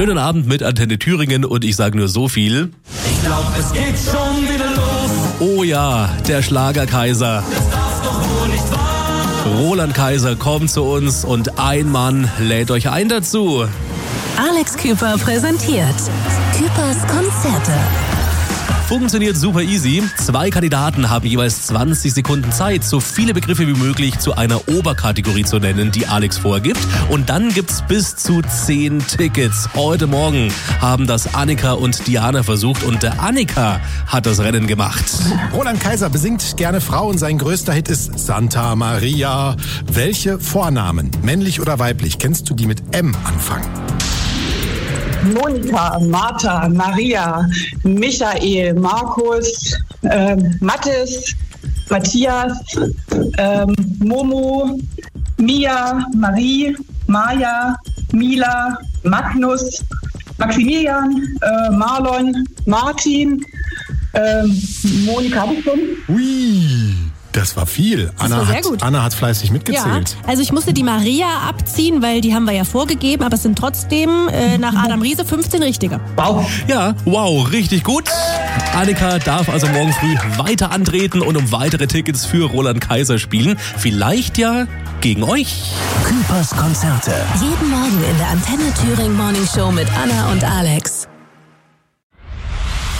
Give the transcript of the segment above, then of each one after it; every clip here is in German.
Schönen Abend mit Antenne Thüringen und ich sage nur so viel. Ich glaub, es geht schon wieder los. Oh ja, der Schlagerkaiser. Das darf doch wohl nicht wahr. Roland Kaiser kommt zu uns und ein Mann lädt euch ein dazu. Alex Küper präsentiert Küpers Konzerte. Funktioniert super easy. 2 Kandidaten haben jeweils 20 Sekunden Zeit, so viele Begriffe wie möglich zu einer Oberkategorie zu nennen, die Alex vorgibt. Und dann gibt's bis zu 10 Tickets. Heute Morgen haben das Annika und Diana versucht und der Annika hat das Rennen gemacht. Roland Kaiser besingt gerne Frauen. Sein größter Hit ist Santa Maria. Welche Vornamen, männlich oder weiblich, kennst du, die mit M anfangen? Monika, Martha, Maria, Michael, Markus, Mathis, Matthias, Momo, Mia, Marie, Maja, Mila, Magnus, Maximilian, Marlon, Martin, Monika habe ich schon. Ui, das war viel. war sehr gut. Anna hat fleißig mitgezählt. Ja, also ich musste die Maria abziehen, weil die haben wir ja vorgegeben, aber es sind trotzdem nach Adam Riese 15 richtige. Wow. Ja, wow, richtig gut. Annika darf also morgen früh weiter antreten und um weitere Tickets für Roland Kaiser spielen. Vielleicht ja gegen euch. Küpers Konzerte. Jeden Morgen in der Antenne Thüringen Morning Show mit Anna und Alex.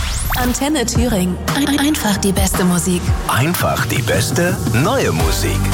Antenne Thüringen. Einfach die beste Musik. Einfach die beste neue Musik.